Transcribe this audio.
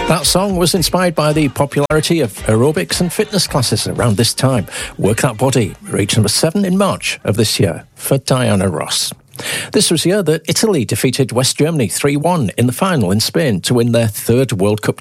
That song was inspired by the popularity of aerobics and fitness classes around this time. Work That Body reached number 7 in March of this year for Diana Ross. This was the year that Italy defeated West Germany 3-1 in the final in Spain to win their 3rd World Cup